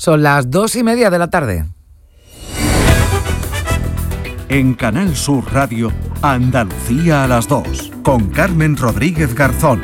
Son las 2:30 de la tarde. En Canal Sur Radio, Andalucía a las 2, con Carmen Rodríguez Garzón.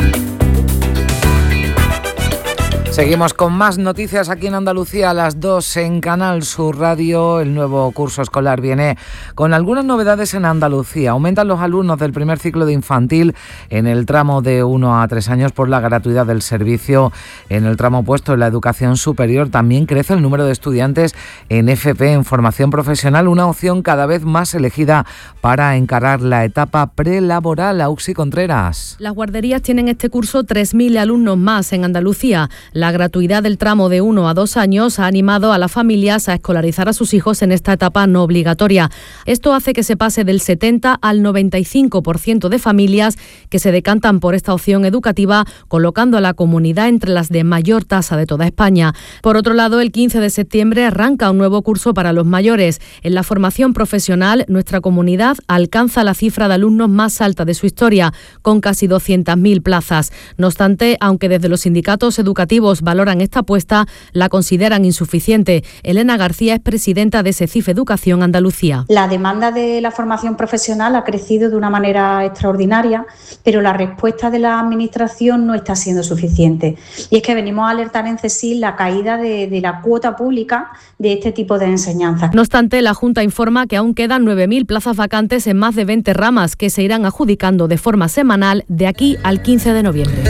Seguimos con más noticias aquí en Andalucía a las 2 en Canal Sur Radio. El nuevo curso escolar viene con algunas novedades en Andalucía. Aumentan los alumnos del primer ciclo de infantil en el tramo de 1 a 3 años por la gratuidad del servicio. En el tramo opuesto, en la educación superior, también crece el número de estudiantes en FP, en formación profesional, una opción cada vez más elegida para encarar la etapa prelaboral. Auxi Contreras. Las guarderías tienen este curso 3.000 alumnos más en Andalucía. La gratuidad del tramo de 1 a 2 años ha animado a las familias a escolarizar a sus hijos en esta etapa no obligatoria. Esto hace que se pase del 70 al 95% de familias que se decantan por esta opción educativa, colocando a la comunidad entre las de mayor tasa de toda España. Por otro lado, el 15 de septiembre arranca un nuevo curso para los mayores. En la formación profesional, nuestra comunidad alcanza la cifra de alumnos más alta de su historia, con casi 200.000 plazas. No obstante, aunque desde los sindicatos educativos valoran esta apuesta, la consideran insuficiente. Elena García es presidenta de SECIF Educación Andalucía. La demanda de la formación profesional ha crecido de una manera extraordinaria, pero la respuesta de la Administración no está siendo suficiente. Y es que venimos a alertar en CESIF la caída de la cuota pública de este tipo de enseñanza. No obstante, la Junta informa que aún quedan 9.000 plazas vacantes en más de 20 ramas que se irán adjudicando de forma semanal de aquí al 15 de noviembre.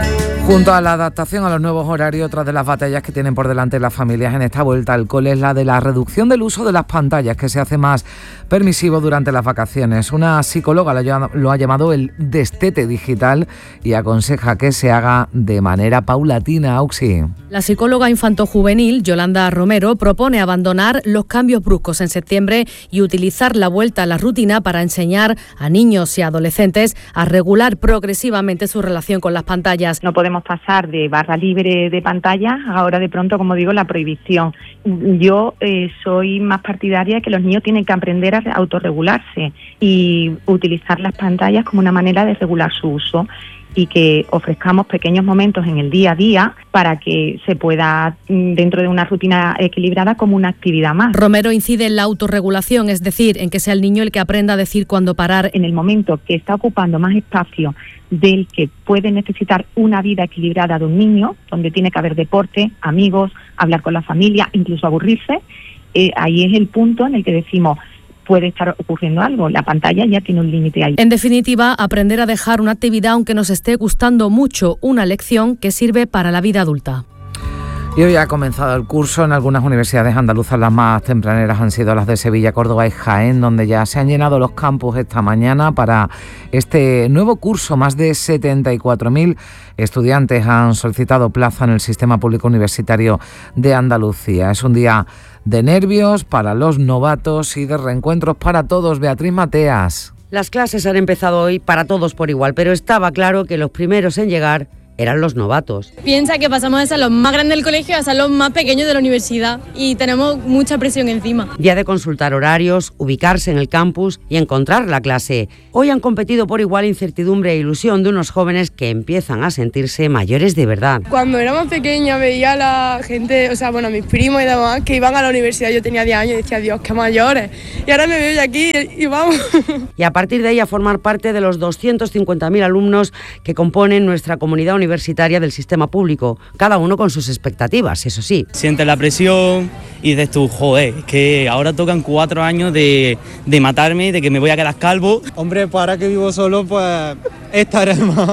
Junto a la adaptación a los nuevos horarios, otra de las batallas que tienen por delante las familias en esta vuelta al cole es la de la reducción del uso de las pantallas, que se hace más permisivo durante las vacaciones. Una psicóloga lo ha llamado el destete digital y aconseja que se haga de manera paulatina. Auxi. La psicóloga infantojuvenil Yolanda Romero propone abandonar los cambios bruscos en septiembre y utilizar la vuelta a la rutina para enseñar a niños y adolescentes a regular progresivamente su relación con las pantallas. No podemos pasar de barra libre de pantalla ahora de pronto, como digo, la prohibición. Yo soy más partidaria de que los niños tienen que aprender a autorregularse y utilizar las pantallas como una manera de regular su uso, y que ofrezcamos pequeños momentos en el día a día para que se pueda, dentro de una rutina equilibrada, como una actividad más. Romero incide en la autorregulación, es decir, en que sea el niño el que aprenda a decir cuándo parar. En el momento que está ocupando más espacio del que puede necesitar una vida equilibrada de un niño, donde tiene que haber deporte, amigos, hablar con la familia, incluso aburrirse, ahí es el punto en el que decimos, puede estar ocurriendo algo, la pantalla ya tiene un límite ahí. En definitiva, aprender a dejar una actividad aunque nos esté gustando mucho, una lección que sirve para la vida adulta. Y hoy ha comenzado el curso en algunas universidades andaluzas. Las más tempraneras han sido las de Sevilla, Córdoba y Jaén, donde ya se han llenado los campus esta mañana para este nuevo curso. Más de 74.000 estudiantes han solicitado plaza en el sistema público universitario de Andalucía. Es un día de nervios para los novatos y de reencuentros para todos. Beatriz Mateas. Las clases han empezado hoy para todos por igual, pero estaba claro que los primeros en llegar eran los novatos. Piensa que pasamos de ser los más grandes del colegio a ser los más pequeños de la universidad y tenemos mucha presión encima. Día de consultar horarios, ubicarse en el campus y encontrar la clase. Hoy han competido por igual incertidumbre e ilusión de unos jóvenes que empiezan a sentirse mayores de verdad. Cuando era más pequeña veía a la gente, mis primos y demás, que iban a la universidad. Yo tenía 10 años y decía, Dios, qué mayores. Y ahora me veo ya aquí y vamos. Y a partir de ahí a formar parte de los 250.000 alumnos que componen nuestra comunidad universitaria del sistema público, cada uno con sus expectativas, eso sí. Sientes la presión y dices tú, joder, que ahora tocan 4 años de matarme, de que me voy a quedar calvo. Hombre, pues ahora que vivo solo, pues estará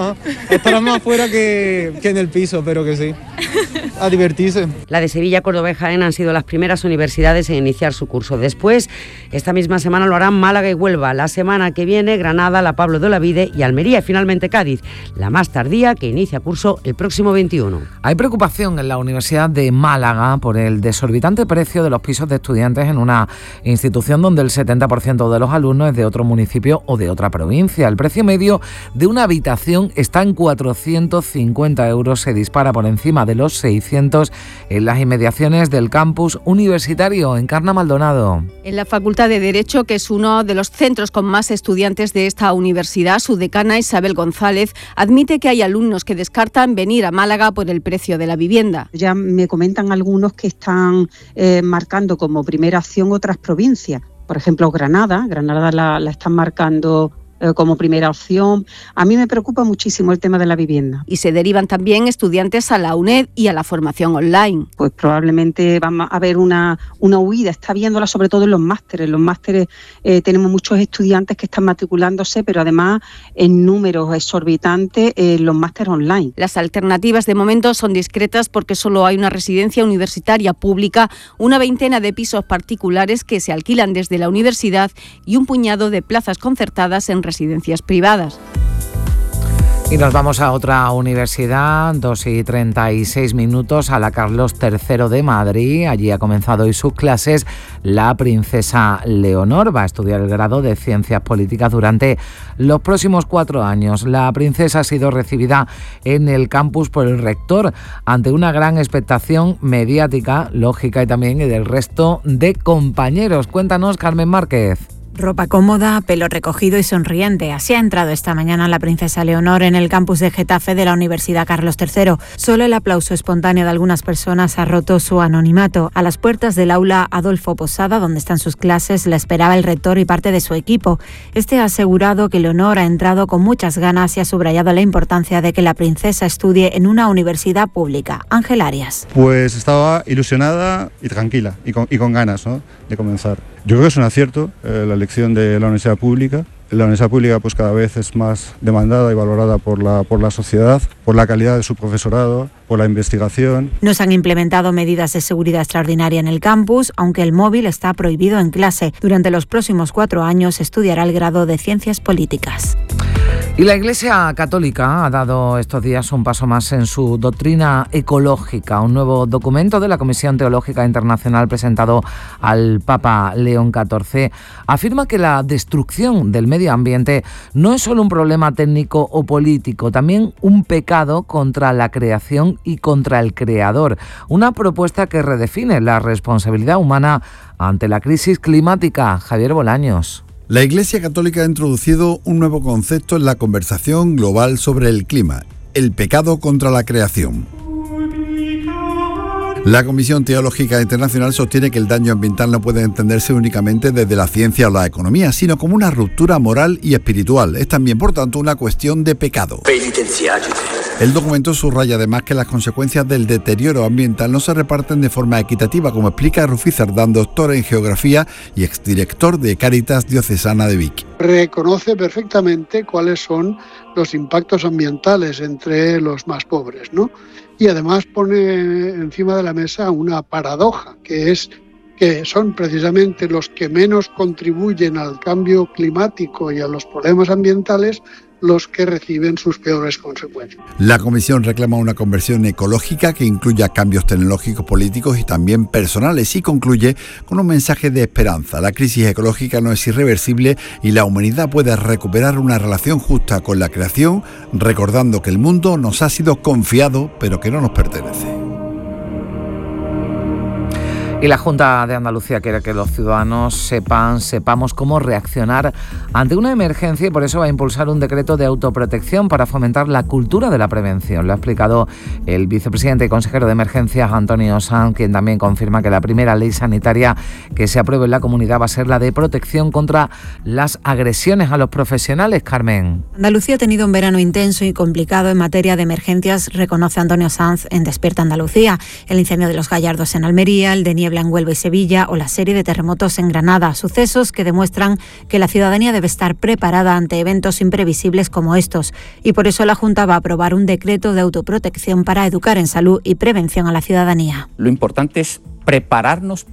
más fuera que en el piso, pero que sí, a divertirse. La de Sevilla, Córdoba y Jaén han sido las primeras universidades en iniciar su curso. Después, esta misma semana lo harán Málaga y Huelva. La semana que viene, Granada, La Pablo de Olavide y Almería. Y finalmente Cádiz, la más tardía, que inicia curso el próximo 21. Hay preocupación en la Universidad de Málaga por el desorbitante precio de los pisos de estudiantes en una institución donde el 70% de los alumnos es de otro municipio o de otra provincia. El precio medio de una habitación está en 450 euros, se dispara por encima de los 600 en las inmediaciones del campus universitario. Encarna Maldonado. En la Facultad de Derecho, que es uno de los centros con más estudiantes de esta universidad, su decana Isabel González admite que hay alumnos que descartan venir a Málaga por el precio de la vivienda. Ya me comentan algunos que están marcando como primera opción otras provincias. Por ejemplo, Granada la están marcando como primera opción. A mí me preocupa muchísimo el tema de la vivienda. Y se derivan también estudiantes a la UNED y a la formación online. Pues probablemente va a haber una huida, está viéndola sobre todo en los másteres. Los másteres tenemos muchos estudiantes que están matriculándose, pero además en números exorbitantes los másteres online. Las alternativas de momento son discretas porque solo hay una residencia universitaria pública, una veintena de pisos particulares que se alquilan desde la universidad y un puñado de plazas concertadas en residencias privadas. Y nos vamos a otra universidad, 2:36, a la Carlos III de Madrid. Allí ha comenzado hoy sus clases la princesa Leonor. Va a estudiar el grado de Ciencias Políticas durante los próximos 4 años. La princesa ha sido recibida en el campus por el rector ante una gran expectación mediática, lógica y también del resto de compañeros. Cuéntanos, Carmen Márquez. Ropa cómoda, pelo recogido y sonriente. Así ha entrado esta mañana la princesa Leonor en el campus de Getafe de la Universidad Carlos III. Solo el aplauso espontáneo de algunas personas ha roto su anonimato. A las puertas del aula Adolfo Posada, donde están sus clases, la esperaba el rector y parte de su equipo. Este ha asegurado que Leonor ha entrado con muchas ganas y ha subrayado la importancia de que la princesa estudie en una universidad pública. Ángel Arias. Pues estaba ilusionada y tranquila y con ganas, ¿no?, de comenzar. Yo creo que es un acierto la elección de la universidad pública. La universidad pública pues cada vez es más demandada y valorada por la sociedad, por la calidad de su profesorado, por la investigación. No se han implementado medidas de seguridad extraordinaria en el campus, aunque el móvil está prohibido en clase. Durante los próximos 4 años estudiará el grado de Ciencias Políticas. Y la Iglesia Católica ha dado estos días un paso más en su doctrina ecológica. Un nuevo documento de la Comisión Teológica Internacional presentado al Papa León XIV afirma que la destrucción del medio ambiente no es solo un problema técnico o político, también un pecado contra la creación y contra el creador. Una propuesta que redefine la responsabilidad humana ante la crisis climática. Javier Bolaños. La Iglesia Católica ha introducido un nuevo concepto en la conversación global sobre el clima: el pecado contra la creación. La Comisión Teológica Internacional sostiene que el daño ambiental no puede entenderse únicamente desde la ciencia o la economía, sino como una ruptura moral y espiritual. Es también, por tanto, una cuestión de pecado. El documento subraya además que las consecuencias del deterioro ambiental no se reparten de forma equitativa, como explica Rufí Cerdán, doctor en geografía y exdirector de Cáritas Diocesana de Vic. Reconoce perfectamente cuáles son los impactos ambientales entre los más pobres, ¿no? Y además pone encima de la mesa una paradoja, que es que son precisamente los que menos contribuyen al cambio climático y a los problemas ambientales los que reciben sus peores consecuencias. La Comisión reclama una conversión ecológica que incluya cambios tecnológicos, políticos y también personales, y concluye con un mensaje de esperanza. La crisis ecológica no es irreversible y la humanidad puede recuperar una relación justa con la creación, recordando que el mundo nos ha sido confiado, pero que no nos pertenece. Y la Junta de Andalucía quiere que los ciudadanos sepamos cómo reaccionar ante una emergencia y por eso va a impulsar un decreto de autoprotección para fomentar la cultura de la prevención. Lo ha explicado el vicepresidente y consejero de Emergencias, Antonio Sanz, quien también confirma que la primera ley sanitaria que se apruebe en la comunidad va a ser la de protección contra las agresiones a los profesionales. Carmen. Andalucía ha tenido un verano intenso y complicado en materia de emergencias, reconoce Antonio Sanz en Despierta Andalucía. El incendio de los Gallardos en Almería, el de niebla en Huelva y Sevilla o la serie de terremotos en Granada, sucesos que demuestran que la ciudadanía debe estar preparada ante eventos imprevisibles como estos, y por eso la Junta va a aprobar un decreto de autoprotección para educar en salud y prevención a la ciudadanía. Lo importante es prepararnos para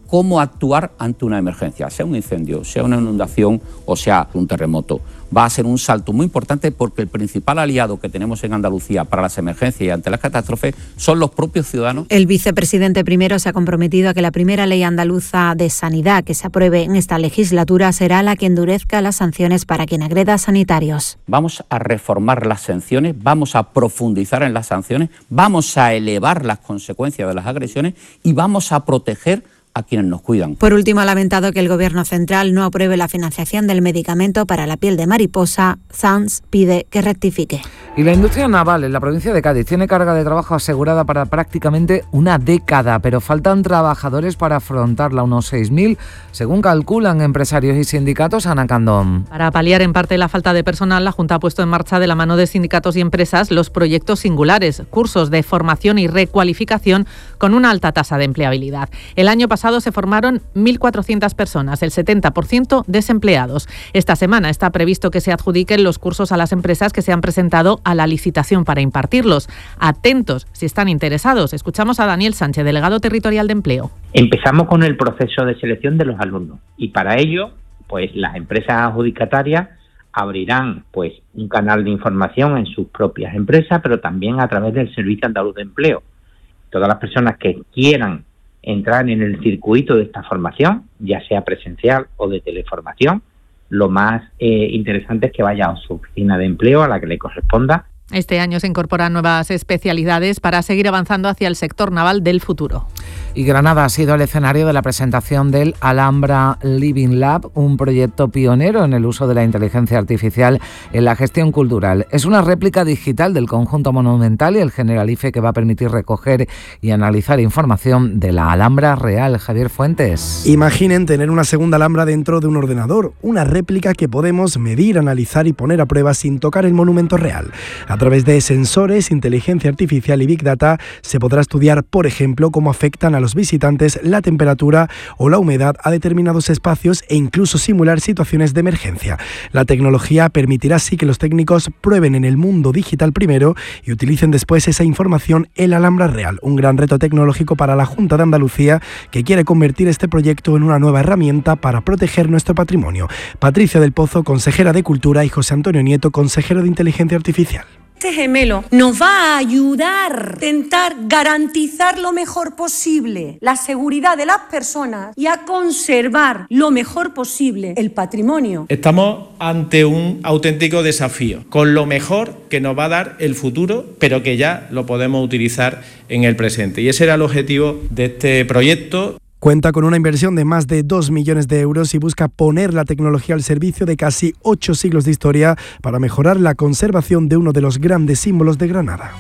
cómo actuar ante una emergencia, sea un incendio, sea una inundación o sea un terremoto. Va a ser un salto muy importante porque el principal aliado que tenemos en Andalucía para las emergencias y ante las catástrofes son los propios ciudadanos. El vicepresidente primero se ha comprometido a que la primera ley andaluza de sanidad que se apruebe en esta legislatura será la que endurezca las sanciones para quien agreda a sanitarios. Vamos a reformar las sanciones, vamos a profundizar en las sanciones, vamos a elevar las consecuencias de las agresiones y vamos a proteger a quienes nos cuidan. Por último, ha lamentado que el Gobierno central no apruebe la financiación del medicamento para la piel de mariposa. Sanz pide que rectifique. Y la industria naval en la provincia de Cádiz tiene carga de trabajo asegurada para prácticamente una década, pero faltan trabajadores para afrontarla, unos 6.000, según calculan empresarios y sindicatos. Ana Candón. Para paliar en parte la falta de personal, la Junta ha puesto en marcha de la mano de sindicatos y empresas los proyectos singulares, cursos de formación y recualificación con una alta tasa de empleabilidad. El año pasado se formaron 1.400 personas, el 70% desempleados. Esta semana está previsto que se adjudiquen los cursos a las empresas que se han presentado a la licitación para impartirlos. Atentos si están interesados. Escuchamos a Daniel Sánchez, delegado territorial de Empleo. Empezamos con el proceso de selección de los alumnos y para ello, pues las empresas adjudicatarias abrirán pues un canal de información en sus propias empresas, pero también a través del Servicio Andaluz de Empleo. Todas las personas que quieran entrar en el circuito de esta formación, ya sea presencial o de teleformación, lo más interesante es que vaya a su oficina de empleo a la que le corresponda. Este año se incorporan nuevas especialidades para seguir avanzando hacia el sector naval del futuro. Y Granada ha sido el escenario de la presentación del Alhambra Living Lab, un proyecto pionero en el uso de la inteligencia artificial en la gestión cultural. Es una réplica digital del conjunto monumental y el Generalife que va a permitir recoger y analizar información de la Alhambra real. Javier Fuentes. Imaginen tener una segunda Alhambra dentro de un ordenador, una réplica que podemos medir, analizar y poner a prueba sin tocar el monumento real. A través de sensores, inteligencia artificial y Big Data se podrá estudiar, por ejemplo, cómo afectan a los visitantes la temperatura o la humedad a determinados espacios e incluso simular situaciones de emergencia. La tecnología permitirá así que los técnicos prueben en el mundo digital primero y utilicen después esa información en la Alhambra real. Un gran reto tecnológico para la Junta de Andalucía, que quiere convertir este proyecto en una nueva herramienta para proteger nuestro patrimonio. Patricia del Pozo, consejera de Cultura, y José Antonio Nieto, consejero de Inteligencia Artificial. Este gemelo nos va a ayudar a intentar garantizar lo mejor posible la seguridad de las personas y a conservar lo mejor posible el patrimonio. Estamos ante un auténtico desafío, con lo mejor que nos va a dar el futuro, pero que ya lo podemos utilizar en el presente. Y ese era el objetivo de este proyecto. Cuenta con una inversión de más de 2 millones de euros y busca poner la tecnología al servicio de casi 8 siglos de historia para mejorar la conservación de uno de los grandes símbolos de Granada.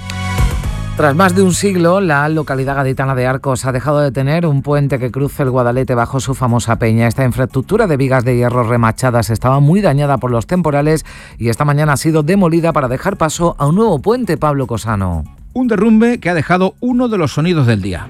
Tras más de un siglo, la localidad gaditana de Arcos ha dejado de tener un puente que cruce el Guadalete bajo su famosa peña. Esta infraestructura de vigas de hierro remachadas estaba muy dañada por los temporales y esta mañana ha sido demolida para dejar paso a un nuevo puente. Pablo Cosano. Un derrumbe que ha dejado uno de los sonidos del día.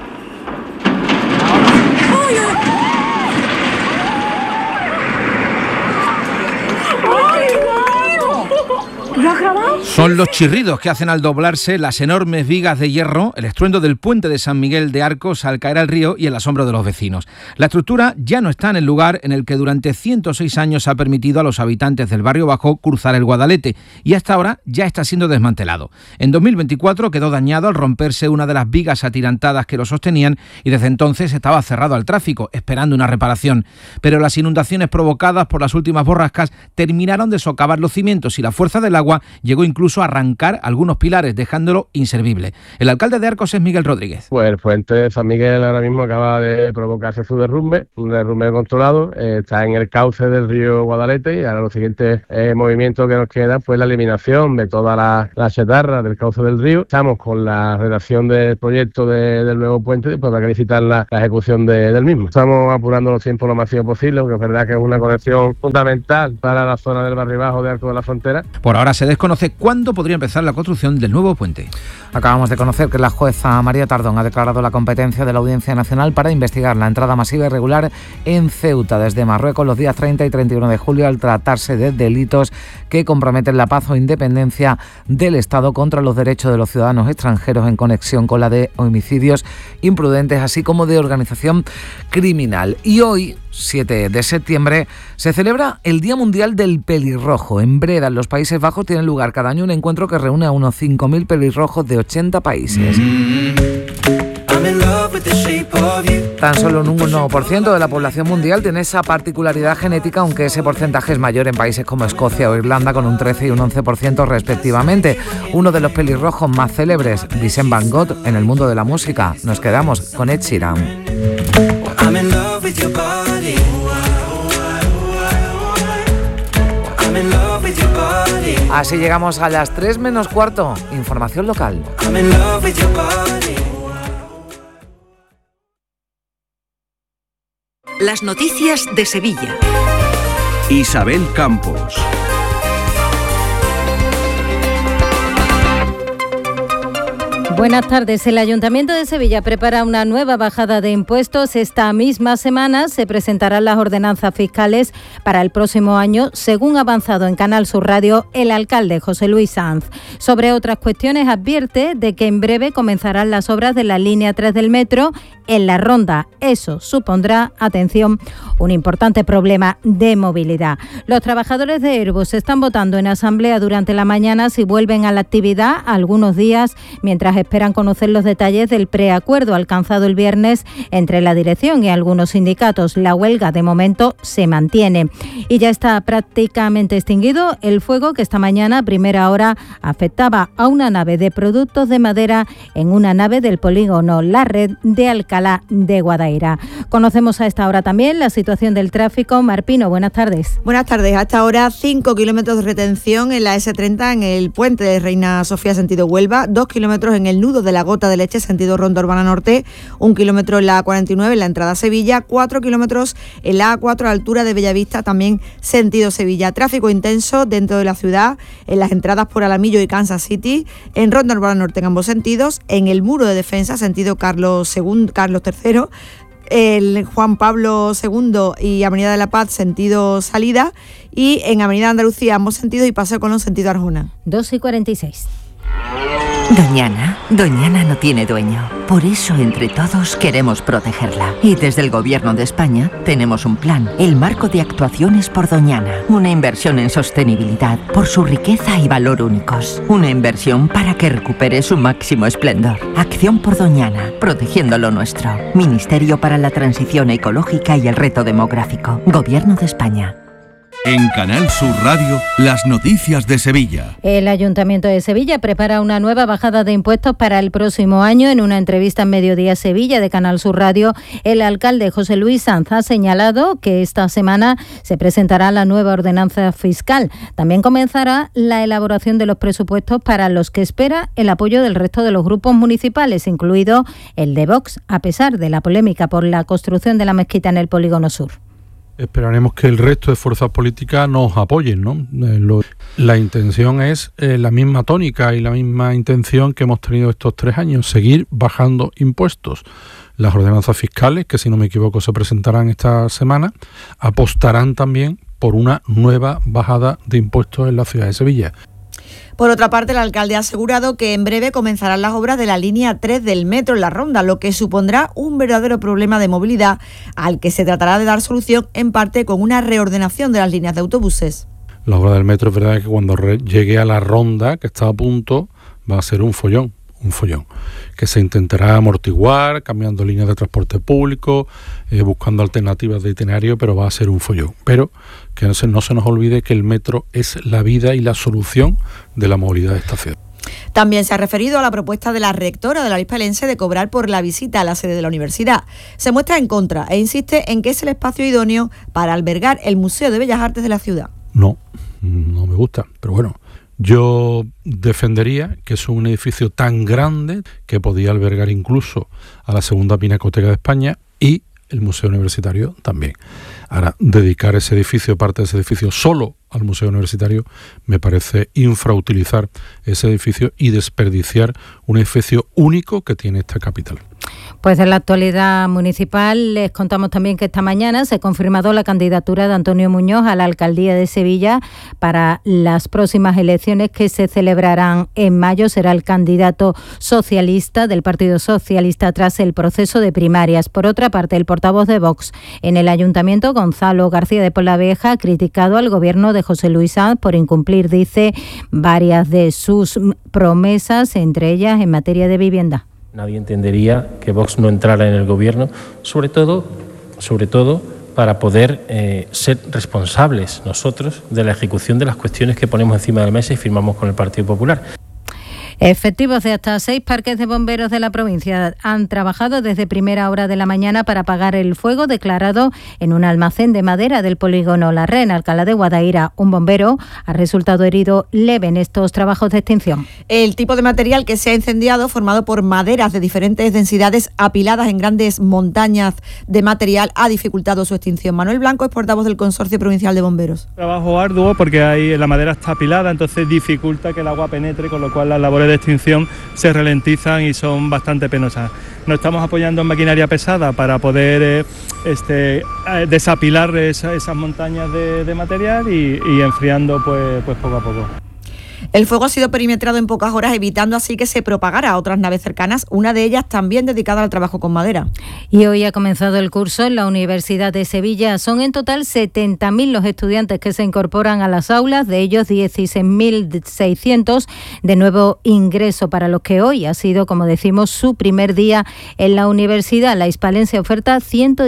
Son los chirridos que hacen al doblarse las enormes vigas de hierro, el estruendo del puente de San Miguel de Arcos al caer al río y el asombro de los vecinos. La estructura ya no está en el lugar en el que durante 106 años ha permitido a los habitantes del barrio bajo cruzar el Guadalete y hasta ahora ya está siendo desmantelado. En 2024 quedó dañado al romperse una de las vigas atirantadas que lo sostenían y desde entonces estaba cerrado al tráfico, esperando una reparación. Pero las inundaciones provocadas por las últimas borrascas terminaron de socavar los cimientos y la fuerza del agua llegó incluso a arrancar algunos pilares, dejándolo inservible. El alcalde de Arcos es Miguel Rodríguez. Pues el puente de San Miguel ahora mismo acaba de provocarse su derrumbe, un derrumbe controlado, está en el cauce del río Guadalete y ahora los siguientes movimientos que nos quedan pues la eliminación de toda la chatarra del cauce del río. Estamos con la redacción del proyecto del nuevo puente pues para licitar la ejecución del mismo. Estamos apurando los tiempos lo más posible, porque es verdad que es una conexión fundamental para la zona del barrio bajo de Arcos de la Frontera. Por ahora se desconoce cuándo podría empezar la construcción del nuevo puente. Acabamos de conocer que la jueza María Tardón ha declarado la competencia de la Audiencia Nacional para investigar la entrada masiva irregular en Ceuta desde Marruecos los días 30 y 31 de julio al tratarse de delitos que comprometen la paz o independencia del Estado contra los derechos de los ciudadanos extranjeros en conexión con la de homicidios imprudentes, así como de organización criminal. Y hoy, 7 de septiembre, se celebra el Día Mundial del Pelirrojo. En Breda, en los Países Bajos, tiene lugar cada año un encuentro que reúne a unos 5.000 pelirrojos de 80 países. Tan solo un 1% de la población mundial tiene esa particularidad genética, aunque ese porcentaje es mayor en países como Escocia o Irlanda, con un 13 y un 11% respectivamente. Uno de los pelirrojos más célebres, Vincent Van Gogh, en el mundo de la música. Nos quedamos con Ed Sheeran. Así llegamos a las 3 menos cuarto. Información local. Las noticias de Sevilla. Isabel Campos. Buenas tardes. El Ayuntamiento de Sevilla prepara una nueva bajada de impuestos. Esta misma semana se presentarán las ordenanzas fiscales para el próximo año, según ha avanzado en Canal Sur Radio el alcalde José Luis Sanz. Sobre otras cuestiones, advierte de que en breve comenzarán las obras de la línea 3 del metro en la Ronda. Eso supondrá, atención, un importante problema de movilidad. Los trabajadores de Airbus están votando en asamblea durante la mañana si vuelven a la actividad algunos días, mientras esperan conocer los detalles del preacuerdo alcanzado el viernes entre la dirección y algunos sindicatos. La huelga de momento se mantiene y ya está prácticamente extinguido el fuego que esta mañana a primera hora afectaba a una nave de productos de madera en una nave del polígono La Red de Alcalá de Guadaira. Conocemos a esta hora también la situación del tráfico. Marpino, buenas tardes. Buenas tardes. Hasta ahora 5 kilómetros de retención en la S30 en el puente de Reina Sofía sentido Huelva, 2 kilómetros en el nudo de la Gota de Leche sentido Ronda Urbana Norte, 1 kilómetro en la A49 en la entrada a Sevilla, 4 kilómetros en la A4 a la altura de Bellavista, también sentido Sevilla. Tráfico intenso dentro de la ciudad, en las entradas por Alamillo y Kansas City, en Ronda Urbana Norte en ambos sentidos, en el muro de defensa sentido Carlos III, el Juan Pablo II y Avenida de la Paz sentido salida, y en Avenida Andalucía ambos sentidos y Paseo Colón sentido Arjona. 2:46. Doñana no tiene dueño. Por eso, entre todos, queremos protegerla. Y desde el Gobierno de España tenemos un plan, el Marco de Actuaciones por Doñana. Una inversión en sostenibilidad por su riqueza y valor únicos. Una inversión para que recupere su máximo esplendor. Acción por Doñana, protegiendo lo nuestro. Ministerio para la Transición Ecológica y el Reto Demográfico. Gobierno de España. En Canal Sur Radio, las noticias de Sevilla. El Ayuntamiento de Sevilla prepara una nueva bajada de impuestos para el próximo año. En una entrevista en Mediodía Sevilla de Canal Sur Radio, el alcalde José Luis Sanz ha señalado que esta semana se presentará la nueva ordenanza fiscal. También comenzará la elaboración de los presupuestos para los que espera el apoyo del resto de los grupos municipales, incluido el de Vox, a pesar de la polémica por la construcción de la mezquita en el Polígono Sur. Esperaremos que el resto de fuerzas políticas nos apoyen, ¿no? La intención es la misma tónica y la misma intención que hemos tenido estos 3 años, seguir bajando impuestos. Las ordenanzas fiscales, que si no me equivoco se presentarán esta semana, apostarán también por una nueva bajada de impuestos en la ciudad de Sevilla. Por otra parte, el alcalde ha asegurado que en breve comenzarán las obras de la línea 3 del metro en la Ronda, lo que supondrá un verdadero problema de movilidad al que se tratará de dar solución en parte con una reordenación de las líneas de autobuses. La obra del metro es verdad que cuando llegue a la Ronda, que está a punto, va a ser un follón, que se intentará amortiguar, cambiando líneas de transporte público, buscando alternativas de itinerario, pero va a ser un follón. Pero que no se nos olvide que el metro es la vida y la solución de la movilidad de esta ciudad. También se ha referido a la propuesta de la rectora de la Hispalense de cobrar por la visita a la sede de la universidad. Se muestra en contra e insiste en que es el espacio idóneo para albergar el Museo de Bellas Artes de la ciudad. No me gusta, pero bueno. Yo defendería que es un edificio tan grande que podía albergar incluso a la segunda Pinacoteca de España y el Museo Universitario también. Ahora, dedicar ese edificio, parte de ese edificio, solo al Museo Universitario, me parece infrautilizar ese edificio y desperdiciar un edificio único que tiene esta capital. Pues en la actualidad municipal les contamos también que esta mañana se ha confirmado la candidatura de Antonio Muñoz a la alcaldía de Sevilla para las próximas elecciones que se celebrarán en mayo. Será el candidato socialista del Partido Socialista tras el proceso de primarias. Por otra parte, el portavoz de Vox en el Ayuntamiento, Gonzalo García de Polavieja, ha criticado al gobierno de José Luis Sanz por incumplir, dice, varias de sus promesas, entre ellas en materia de vivienda. Nadie entendería que Vox no entrara en el gobierno, sobre todo para poder ser responsables nosotros de la ejecución de las cuestiones que ponemos encima de la mesa y firmamos con el Partido Popular. Efectivos de hasta 6 parques de bomberos de la provincia han trabajado desde primera hora de la mañana para apagar el fuego declarado en un almacén de madera del polígono La Rea, en Alcalá de Guadaira. Un bombero ha resultado herido leve en estos trabajos de extinción. El tipo de material que se ha incendiado, formado por maderas de diferentes densidades apiladas en grandes montañas de material, ha dificultado su extinción. Manuel Blanco es portavoz del Consorcio Provincial de Bomberos. Trabajo arduo porque la madera está apilada, entonces dificulta que el agua penetre, con lo cual las labores de extinción se ralentizan y son bastante penosas. Nos estamos apoyando en maquinaria pesada para poder desapilar esas montañas de material y enfriando pues poco a poco. El fuego ha sido perimetrado en pocas horas, evitando así que se propagara a otras naves cercanas, una de ellas también dedicada al trabajo con madera. Y hoy ha comenzado el curso en la Universidad de Sevilla. Son en total 70.000 los estudiantes que se incorporan a las aulas, de ellos 16.600 de nuevo ingreso, para los que hoy ha sido, como decimos, su primer día en la universidad. La hispalense oferta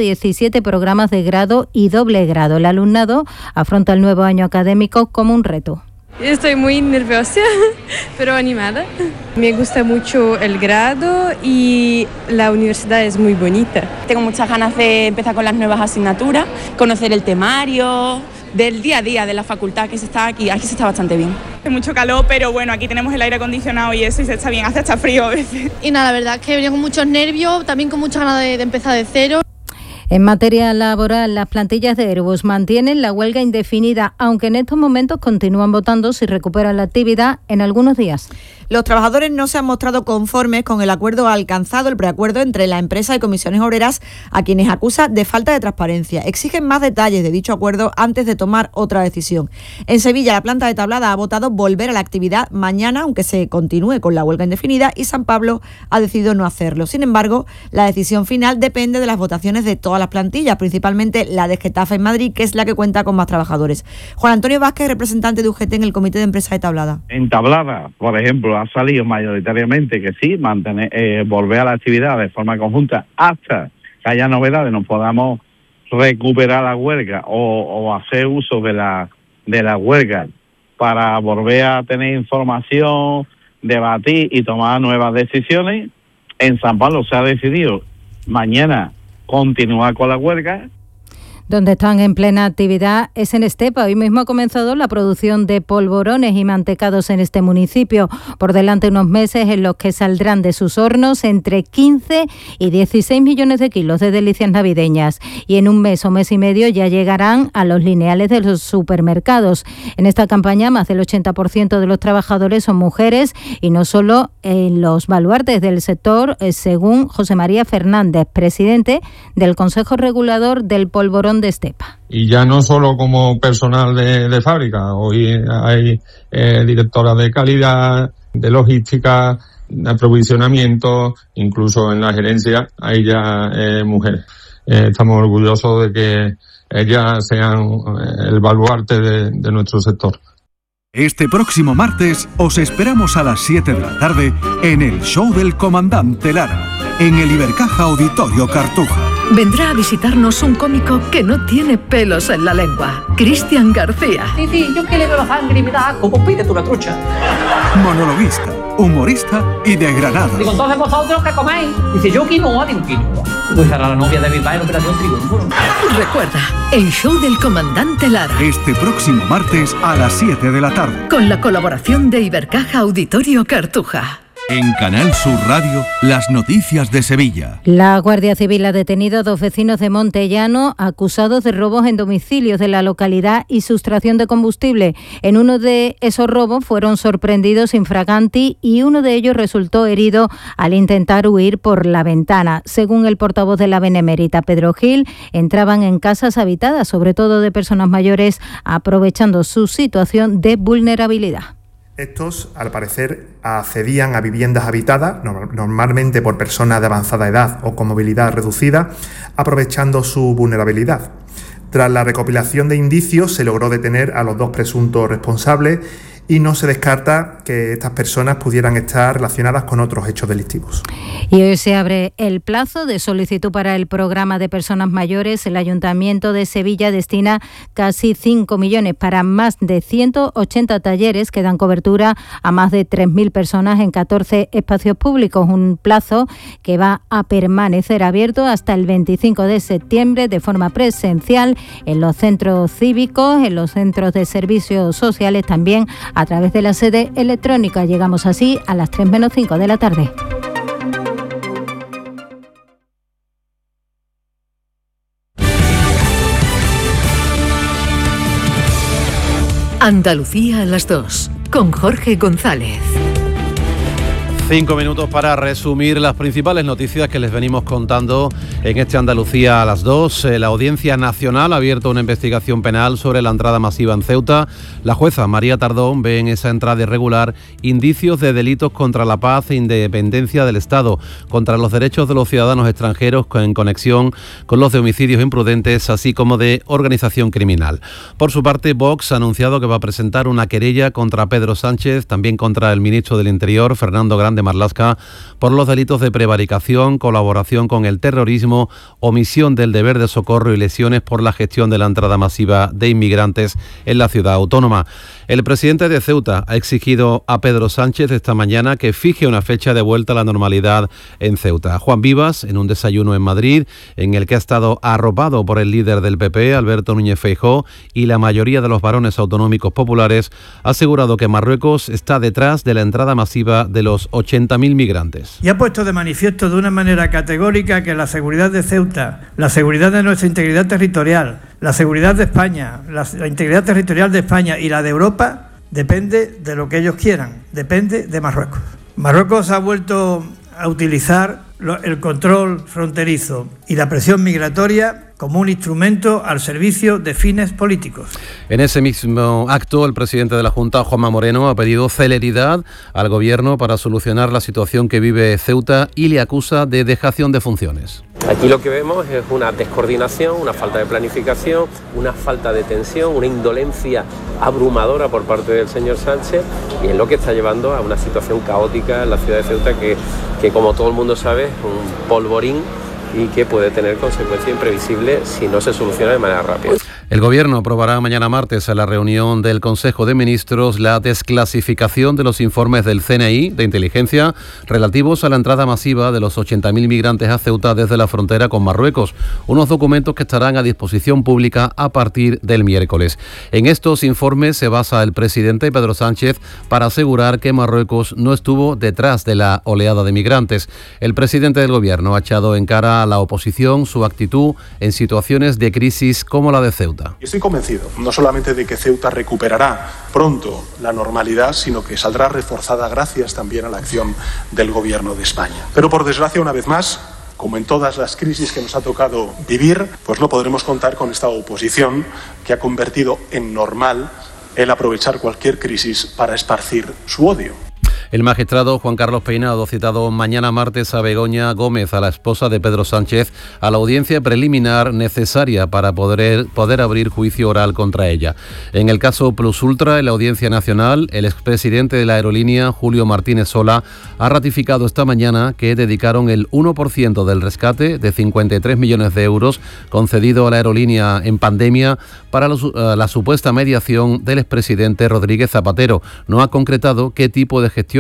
117 programas de grado y doble grado. El alumnado afronta el nuevo año académico como un reto. Estoy muy nerviosa, pero animada. Me gusta mucho el grado y la universidad es muy bonita. Tengo muchas ganas de empezar con las nuevas asignaturas, conocer el temario, del día a día de la facultad que se está aquí se está bastante bien. Hace mucho calor, pero bueno, aquí tenemos el aire acondicionado y eso, y se está bien, hace hasta frío a veces. Y nada, la verdad es que he venido con muchos nervios, también con muchas ganas de empezar de cero. En materia laboral, las plantillas de Airbus mantienen la huelga indefinida, aunque en estos momentos continúan votando si recuperan la actividad en algunos días. Los trabajadores no se han mostrado conformes con el acuerdo alcanzado, el preacuerdo entre la empresa y comisiones obreras, a quienes acusa de falta de transparencia. Exigen más detalles de dicho acuerdo antes de tomar otra decisión. En Sevilla, la planta de Tablada ha votado volver a la actividad mañana, aunque se continúe con la huelga indefinida, y San Pablo ha decidido no hacerlo. Sin embargo, la decisión final depende de las votaciones de todas las plantillas, principalmente la de Getafe en Madrid, que es la que cuenta con más trabajadores. Juan Antonio Vázquez, representante de UGT en el Comité de Empresa de Tablada. En Tablada, por ejemplo, ha salido mayoritariamente que sí, volver a la actividad de forma conjunta hasta que haya novedades, nos podamos recuperar la huelga o hacer uso de la huelga para volver a tener información, debatir y tomar nuevas decisiones. En San Pablo se ha decidido mañana continuar con la huelga. Donde están en plena actividad es en Estepa. Hoy mismo ha comenzado la producción de polvorones y mantecados en este municipio. Por delante unos meses en los que saldrán de sus hornos entre 15 y 16 millones de kilos de delicias navideñas. Y en un mes o mes y medio ya llegarán a los lineales de los supermercados. En esta campaña más del 80% de los trabajadores son mujeres, y no solo en los baluartes del sector, según José María Fernández, presidente del Consejo Regulador del Polvorón de Estepa. Y ya no solo como personal de fábrica, hoy hay directoras de calidad, de logística, de aprovisionamiento, incluso en la gerencia hay ya mujeres. Estamos orgullosos de que ellas sean el baluarte de nuestro sector. Este próximo martes os esperamos a las 7 de la tarde en el show del Comandante Lara, en el Ibercaja Auditorio Cartuja. Vendrá a visitarnos un cómico que no tiene pelos en la lengua, Cristian García. Sí, yo que le veo la sangre y me da asco, pues pídete una trucha. Monologuista, humorista y de Granada. Digo, entonces vosotros ¿qué coméis? Dice, yo quinoa, digo quinoa. Pues hará la novia de Bilbao en Operación Triunfo. Recuerda, el show del Comandante Lara. Este próximo martes a las 7 de la tarde. Con la colaboración de Ibercaja Auditorio Cartuja. En Canal Sur Radio, las noticias de Sevilla. La Guardia Civil ha detenido a 2 vecinos de Montellano acusados de robos en domicilios de la localidad y sustracción de combustible. En uno de esos robos fueron sorprendidos infraganti y uno de ellos resultó herido al intentar huir por la ventana. Según el portavoz de la Benemérita, Pedro Gil, entraban en casas habitadas, sobre todo de personas mayores, aprovechando su situación de vulnerabilidad. Estos, al parecer, accedían a viviendas habitadas, normalmente por personas de avanzada edad o con movilidad reducida, aprovechando su vulnerabilidad. Tras la recopilación de indicios, se logró detener a los 2 presuntos responsables y no se descarta que estas personas pudieran estar relacionadas con otros hechos delictivos. Y hoy se abre el plazo de solicitud para el programa de personas mayores. El Ayuntamiento de Sevilla destina casi 5 millones para más de 180 talleres que dan cobertura a más de 3.000 personas en 14 espacios públicos. Un plazo que va a permanecer abierto hasta el 25 de septiembre de forma presencial en los centros cívicos, en los centros de servicios sociales, también a través de la sede electrónica. Llegamos así a las 3 menos 5 de la tarde. Andalucía a las 2, con Jorge González. 5 minutos para resumir las principales noticias que les venimos contando en este Andalucía a las 2. La Audiencia Nacional ha abierto una investigación penal sobre la entrada masiva en Ceuta. La jueza María Tardón ve en esa entrada irregular indicios de delitos contra la paz e independencia del Estado, contra los derechos de los ciudadanos extranjeros en conexión con los de homicidios imprudentes, así como de organización criminal. Por su parte, Vox ha anunciado que va a presentar una querella contra Pedro Sánchez, también contra el ministro del Interior, Fernando Grande Marlaska, por los delitos de prevaricación, colaboración con el terrorismo, omisión del deber de socorro y lesiones por la gestión de la entrada masiva de inmigrantes en la ciudad autónoma. El presidente de Ceuta ha exigido a Pedro Sánchez esta mañana que fije una fecha de vuelta a la normalidad en Ceuta. Juan Vivas, en un desayuno en Madrid, en el que ha estado arropado por el líder del PP, Alberto Núñez Feijóo, y la mayoría de los varones autonómicos populares, ha asegurado que Marruecos está detrás de la entrada masiva de los 80.000 migrantes. Y ha puesto de manifiesto de una manera categórica que la seguridad de Ceuta, la seguridad de nuestra integridad territorial, la seguridad de España, la integridad territorial de España y la de Europa depende de lo que ellos quieran, depende de Marruecos. Marruecos ha vuelto a utilizar el control fronterizo y la presión migratoria como un instrumento al servicio de fines políticos. En ese mismo acto, el presidente de la Junta, Juanma Moreno, ha pedido celeridad al Gobierno para solucionar la situación que vive Ceuta y le acusa de dejación de funciones. Aquí lo que vemos es una descoordinación, una falta de planificación, una falta de tensión, una indolencia abrumadora por parte del señor Sánchez, y es lo que está llevando a una situación caótica en la ciudad de Ceuta que como todo el mundo sabe, es un polvorín y que puede tener consecuencias imprevisibles si no se soluciona de manera rápida. El Gobierno aprobará mañana martes en la reunión del Consejo de Ministros la desclasificación de los informes del CNI de inteligencia relativos a la entrada masiva de los 80.000 migrantes a Ceuta desde la frontera con Marruecos, unos documentos que estarán a disposición pública a partir del miércoles. En estos informes se basa el presidente Pedro Sánchez para asegurar que Marruecos no estuvo detrás de la oleada de migrantes. El presidente del Gobierno ha echado en cara a la oposición su actitud en situaciones de crisis como la de Ceuta. Y estoy convencido, no solamente de que Ceuta recuperará pronto la normalidad, sino que saldrá reforzada gracias también a la acción del Gobierno de España. Pero por desgracia, una vez más, como en todas las crisis que nos ha tocado vivir, pues no podremos contar con esta oposición que ha convertido en normal el aprovechar cualquier crisis para esparcir su odio. El magistrado Juan Carlos Peinado ha citado mañana martes a Begoña Gómez, a la esposa de Pedro Sánchez, a la audiencia preliminar necesaria para poder abrir juicio oral contra ella. En el caso Plus Ultra, en la Audiencia Nacional, el expresidente de la aerolínea, Julio Martínez Sola, ha ratificado esta mañana que dedicaron el 1% del rescate de 53 millones de euros concedido a la aerolínea en pandemia para la supuesta mediación del expresidente Rodríguez Zapatero. No ha concretado qué tipo de gestión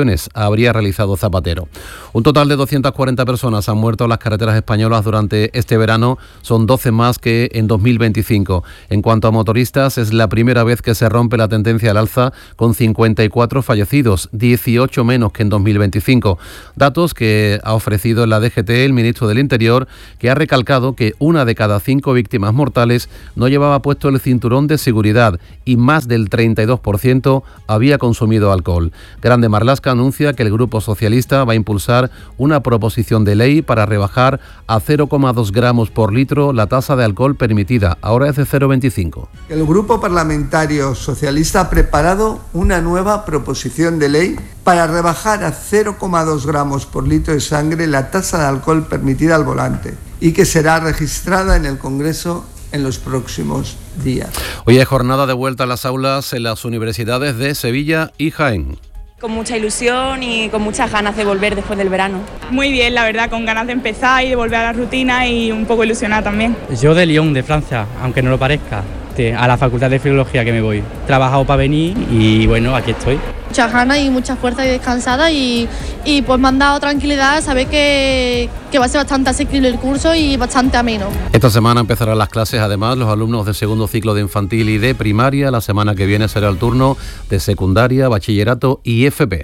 inspecciones habría realizado Zapatero. Un total de 240 personas han muerto en las carreteras españolas durante este verano, son 12 más que en 2025. En cuanto a motoristas, es la primera vez que se rompe la tendencia al alza, con 54 fallecidos, 18 menos que en 2025. Datos que ha ofrecido en la DGT el ministro del Interior, que ha recalcado que 1 de cada 5 víctimas mortales no llevaba puesto el cinturón de seguridad y más del 32% había consumido alcohol. Grande Marlaska anuncia que el Grupo Socialista va a impulsar una proposición de ley para rebajar a 0,2 gramos por litro la tasa de alcohol permitida, ahora es de 0,25. El Grupo Parlamentario Socialista ha preparado una nueva proposición de ley para rebajar a 0,2 gramos por litro de sangre la tasa de alcohol permitida al volante y que será registrada en el Congreso en los próximos días. Hoy hay jornada de vuelta a las aulas en las universidades de Sevilla y Jaén. Con mucha ilusión y con muchas ganas de volver después del verano. Muy bien, la verdad, con ganas de empezar y de volver a la rutina y un poco ilusionada también. Yo de Lyon, de Francia, aunque no lo parezca, a la Facultad de Filología que me voy. He trabajado para venir y bueno, aquí estoy. Muchas ganas y mucha fuerza y descansada y pues me han dado tranquilidad, saber que va a ser bastante asequible el curso y bastante ameno. Esta semana empezarán las clases, además, los alumnos de segundo ciclo de infantil y de primaria. La semana que viene será el turno de secundaria, bachillerato y FP.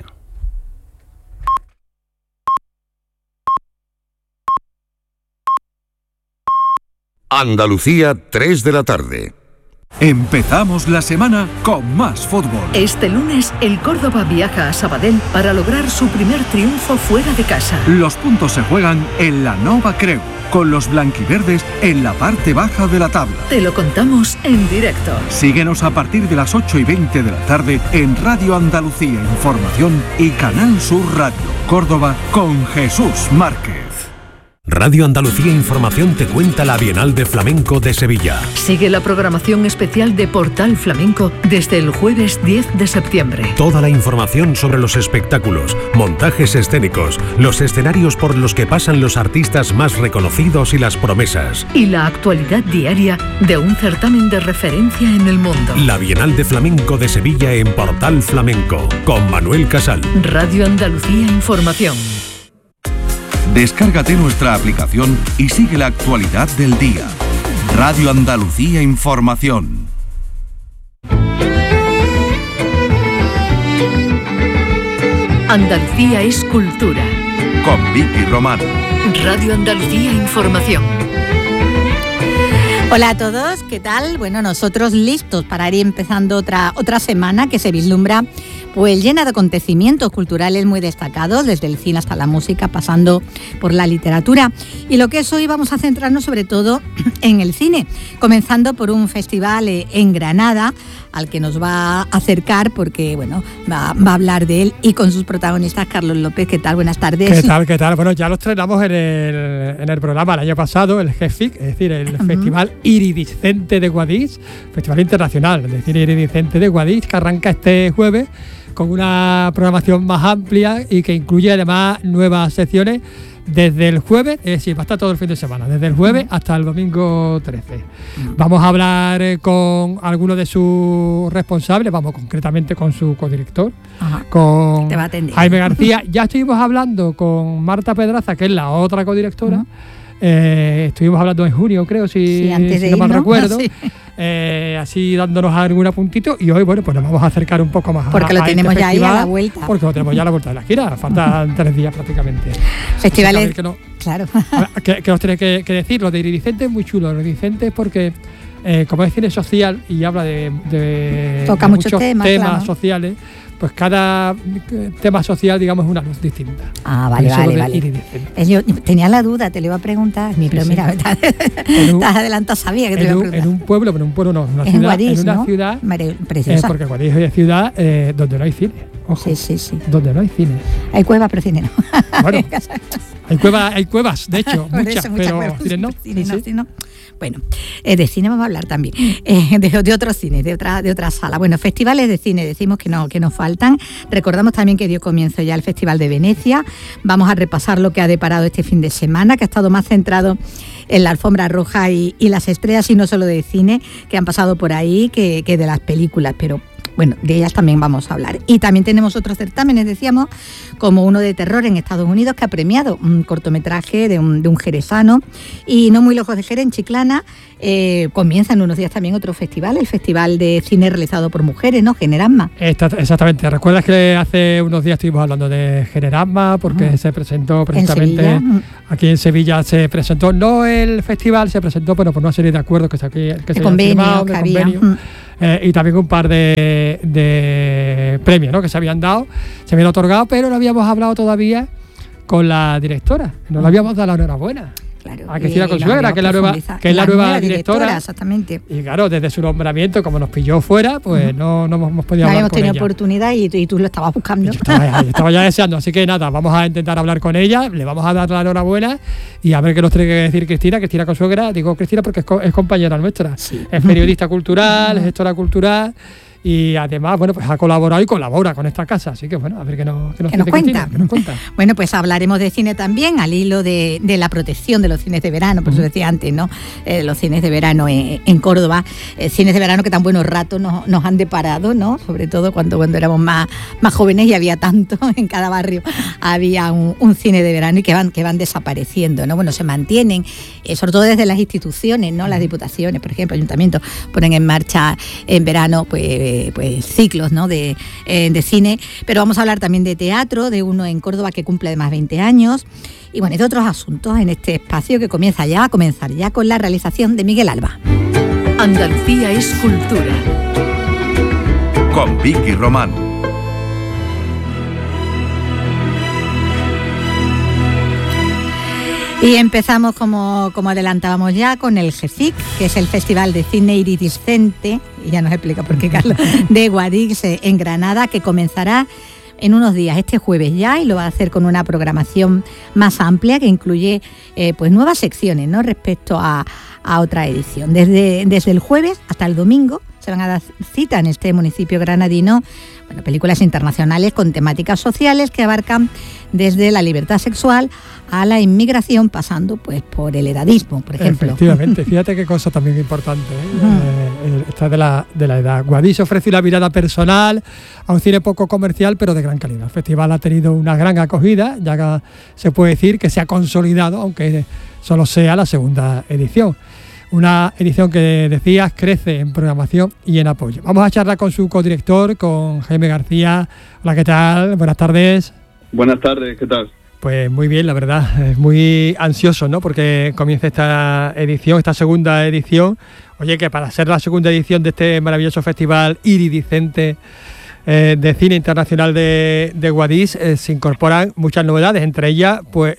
Andalucía, 3 de la tarde. Empezamos la semana con más fútbol. Este lunes, el Córdoba viaja a Sabadell para lograr su primer triunfo fuera de casa. Los puntos se juegan en la Nova Creu, con los blanquiverdes en la parte baja de la tabla. Te lo contamos en directo. Síguenos a partir de las 8:20 de la tarde en Radio Andalucía Información y Canal Sur Radio. Córdoba con Jesús Márquez. Radio Andalucía Información te cuenta la Bienal de Flamenco de Sevilla. Sigue la programación especial de Portal Flamenco desde el jueves 10 de septiembre. Toda la información sobre los espectáculos, montajes escénicos, los escenarios por los que pasan los artistas más reconocidos y las promesas. Y la actualidad diaria de un certamen de referencia en el mundo. La Bienal de Flamenco de Sevilla en Portal Flamenco, con Manuel Casal. Radio Andalucía Información. Descárgate nuestra aplicación y sigue la actualidad del día. Radio Andalucía Información. Andalucía es cultura. Con Vicky Román. Radio Andalucía Información. Hola a todos, ¿qué tal? Bueno, nosotros listos para ir empezando otra semana que se vislumbra pues llena de acontecimientos culturales muy destacados, desde el cine hasta la música, pasando por la literatura. Y lo que es hoy vamos a centrarnos sobre todo en el cine, comenzando por un festival en Granada, al que nos va a acercar porque, bueno, va a hablar de él y con sus protagonistas. Carlos López, ¿qué tal? Buenas tardes. ¿Qué tal? Bueno, ya lo estrenamos en el programa el año pasado, el GEFIC, es decir, el Festival Iridiscente de Guadix, Festival Internacional de Cine Iridiscente de Guadix, que arranca este jueves con una programación más amplia y que incluye además nuevas secciones desde el jueves, es decir, va a estar todo el fin de semana, desde el jueves hasta el domingo 13. Vamos a hablar con algunos de sus responsables, vamos concretamente con su codirector, con Jaime García. Ya estuvimos hablando con Marta Pedraza, que es la otra codirectora. Estuvimos hablando en junio, creo, si no mal recuerdo. Sí. Así dándonos algún apuntito, y hoy, bueno, pues nos vamos a acercar un poco más porque lo tenemos ya ahí a la vuelta. Porque lo tenemos ya a la vuelta de la gira, faltan 3 días prácticamente. Festivales, claro. ¿Qué os tiene que decir? Lo de Iridiscente es muy chulo. Lo de Iridiscente es porque, como es cine social y habla de toca muchos temas sociales, pues cada tema social, digamos, es una luz distinta. Vale. Yo tenía la duda, te lo iba a preguntar, pero mira, estás adelantado, sabía que te iba a preguntar. En un pueblo no, en una ciudad. Guadix, en una ciudad, preciosa. porque Guadix es una ciudad donde no hay cine. Ojo, sí. Donde no hay cine. Hay cuevas, pero cine no. Bueno, hay cuevas, de hecho, muchas, pero cine no. Bueno, de cine vamos a hablar también, de otros cines, de otra sala. Bueno, festivales de cine decimos que nos faltan. Recordamos también que dio comienzo ya el Festival de Venecia. Vamos a repasar lo que ha deparado este fin de semana, que ha estado más centrado en la alfombra roja y las estrellas, y no solo de cine, que han pasado por ahí, que de las películas. Pero Bueno, de ellas también vamos a hablar. Y también tenemos otros certámenes, decíamos, como uno de terror en Estados Unidos, que ha premiado un cortometraje de un jerezano. Y no muy lejos de Jerez, en Chiclana, comienza en unos días también otro festival, el Festival de Cine realizado por mujeres, ¿no? Generasma. Exactamente. ¿Recuerdas que hace unos días estuvimos hablando de Generasma? Porque se presentó precisamente aquí en Sevilla, se presentó, no el festival, se presentó, bueno, por una serie de acuerdos que se habían firmado, de convenio. Y también un par de premios, ¿no?, que se habían dado, se habían otorgado, pero no habíamos hablado todavía con la directora, no le habíamos dado la enhorabuena. Claro, a Cristina Consuegra, que es la nueva directora. Exactamente. Y claro, desde su nombramiento, como nos pilló fuera, pues no hemos podido hablar con ella. No habíamos tenido oportunidad y tú lo estabas buscando. Estaba ya deseando, así que nada, vamos a intentar hablar con ella, le vamos a dar la enhorabuena y a ver qué nos tiene que decir Cristina Consuegra. Digo Cristina porque es compañera nuestra, sí. Es periodista cultural, es gestora cultural. Y además, bueno, pues ha colaborado y colabora con esta casa. Así que, bueno, a ver qué nos cuenta. Bueno, pues hablaremos de cine también, al hilo de la protección de los cines de verano, por eso decía antes, ¿no? Los cines de verano en Córdoba, cines de verano que tan buenos ratos nos han deparado, ¿no? Sobre todo cuando éramos más jóvenes y había tanto, en cada barrio había un cine de verano y que van desapareciendo, ¿no? Bueno, se mantienen, sobre todo desde las instituciones, ¿no? Las diputaciones, por ejemplo, ayuntamientos, ponen en marcha en verano, pues ciclos, ¿no?, de cine, pero vamos a hablar también de teatro, de uno en Córdoba que cumple además 20 años y bueno, de otros asuntos en este espacio que comienza ya a comenzar con la realización de Miguel Alba. Andalucía es cultura. Con Vicky Román. Y empezamos, como adelantábamos ya, con el GEFIC, que es el Festival de Cine Iridiscente, y ya nos explica por qué, Carlos, de Guadix en Granada, que comenzará en unos días, este jueves ya, y lo va a hacer con una programación más amplia que incluye pues nuevas secciones, ¿no?, respecto a otra edición. Desde el jueves hasta el domingo se van a dar cita en este municipio granadino, bueno, películas internacionales con temáticas sociales que abarcan desde la libertad sexual a la inmigración, pasando pues por el edadismo, por ejemplo. Efectivamente, fíjate qué cosa también importante, esta de la edad. Guadix ofrece una mirada personal a un cine poco comercial, pero de gran calidad. El festival ha tenido una gran acogida, ya que se puede decir que se ha consolidado, aunque solo sea la segunda edición. Una edición que, decías, crece en programación y en apoyo. Vamos a charlar con su codirector, con Jaime García. Hola, ¿qué tal? Buenas tardes. Buenas tardes, ¿qué tal? Pues muy bien, la verdad. Es muy ansioso, ¿no?, porque comienza esta edición, esta segunda edición. Oye, que para ser la segunda edición de este maravilloso festival iridiscente de cine internacional de Guadix, se incorporan muchas novedades, entre ellas, pues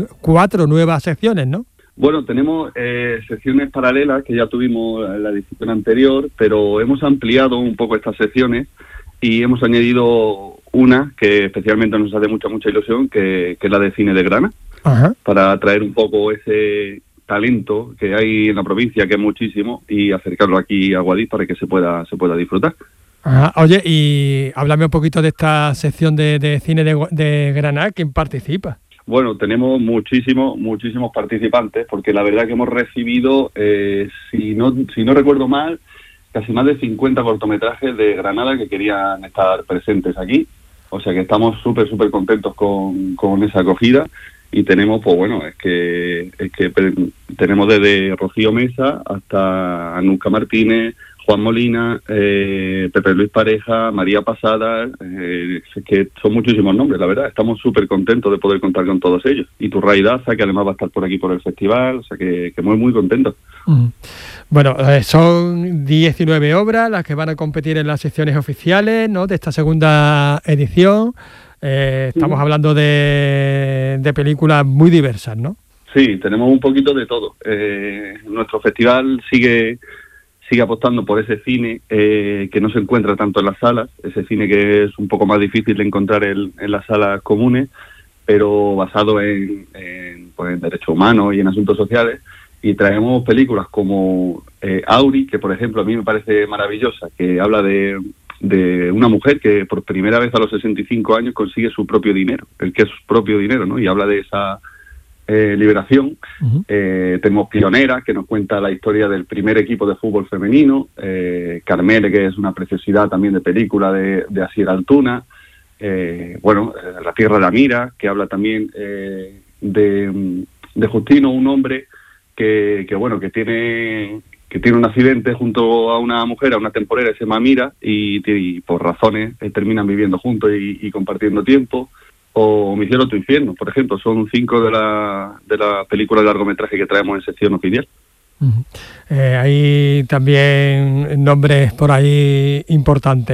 4 nuevas secciones, ¿no? Bueno, tenemos secciones paralelas que ya tuvimos en la edición anterior, pero hemos ampliado un poco estas secciones y hemos añadido una que especialmente nos hace mucha ilusión, que es la de cine de Granada. Ajá. Para atraer un poco ese talento que hay en la provincia, que es muchísimo, y acercarlo aquí a Guadix para que se pueda disfrutar. Ajá. Oye, y háblame un poquito de esta sección de cine de Granada. ¿Quién participa? Bueno, tenemos muchísimos participantes, porque la verdad que hemos recibido, si no recuerdo mal, casi más de 50 cortometrajes de Granada que querían estar presentes aquí. O sea que estamos súper contentos con esa acogida, y tenemos, pues bueno, es que tenemos desde Rocío Mesa hasta Anuska Martínez, Juan Molina, Pepe Luis Pareja, María Pasada, es que son muchísimos nombres, la verdad. Estamos súper contentos de poder contar con todos ellos. Y Turray Daza, que además va a estar por aquí por el festival, o sea que muy contentos. Bueno, son 19 obras las que van a competir en las secciones oficiales, ¿no?, de esta segunda edición. Estamos hablando de películas muy diversas, ¿no? Sí, tenemos un poquito de todo. Nuestro festival sigue apostando por ese cine que no se encuentra tanto en las salas, ese cine que es un poco más difícil de encontrar en las salas comunes, pero basado en derechos humanos y en asuntos sociales. Y traemos películas como Auri, que por ejemplo a mí me parece maravillosa, que habla de una mujer que por primera vez a los 65 años consigue su propio dinero, el que es su propio dinero, ¿no? Y habla de Liberación. Tenemos Pionera, que nos cuenta la historia del primer equipo de fútbol femenino. Carmele, que es una preciosidad también de película de Asier Altuna. La Tierra de la Mira, que habla también de Justino, un hombre que tiene un accidente junto a una mujer, a una temporera que se llama Mira, y por razones terminan viviendo juntos y compartiendo tiempo. O Mi cielo, tu infierno, por ejemplo, son 5 de la película de largometraje que traemos en sección oficial. Hay también nombres por ahí importantes.